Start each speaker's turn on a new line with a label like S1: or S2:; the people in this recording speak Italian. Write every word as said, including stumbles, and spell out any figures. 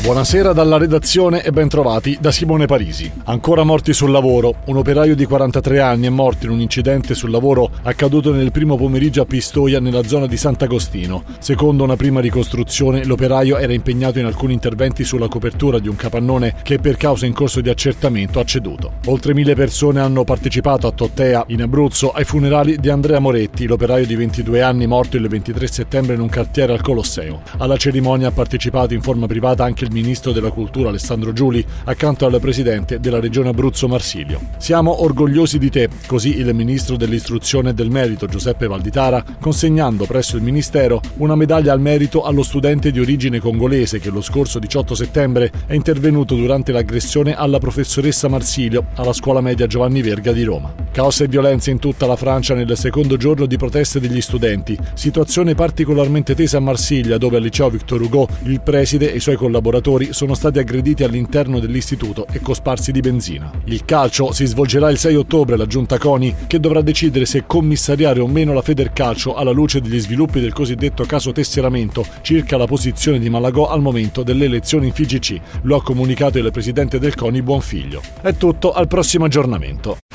S1: Buonasera dalla redazione e bentrovati da Simone Parisi. Ancora morti sul lavoro. Un operaio di quarantatré anni è morto in un incidente sul lavoro accaduto nel primo pomeriggio a Pistoia, nella zona di Sant'Agostino. Secondo una prima ricostruzione, l'operaio era impegnato in alcuni interventi sulla copertura di un capannone che per causa in corso di accertamento ha ceduto. Oltre mille persone hanno partecipato a Tottea, in Abruzzo, ai funerali di Andrea Moretti, l'operaio di ventidue anni morto il ventitré settembre in un cartiere al Colosseo. Alla cerimonia ha partecipato in forma privata anche il ministro della cultura Alessandro Giuli, accanto al presidente della regione Abruzzo Marsilio. Siamo orgogliosi di te, così il ministro dell'istruzione e del merito Giuseppe Valditara, consegnando presso il ministero una medaglia al merito allo studente di origine congolese che lo scorso diciotto settembre è intervenuto durante l'aggressione alla professoressa Marsilio alla scuola media Giovanni Verga di Roma. Caos e violenze in tutta la Francia nel secondo giorno di proteste degli studenti, situazione particolarmente tesa a Marsiglia, dove al liceo Victor Hugo il preside e i suoi collaboratori sono stati aggrediti all'interno dell'istituto e cosparsi di benzina. Il calcio si svolgerà il sei ottobre alla giunta CONI, che dovrà decidere se commissariare o meno la Federcalcio alla luce degli sviluppi del cosiddetto caso tesseramento circa la posizione di Malagò al momento delle elezioni in F I G C. Lo ha comunicato il presidente del CONI Buonfiglio. È tutto, al prossimo aggiornamento.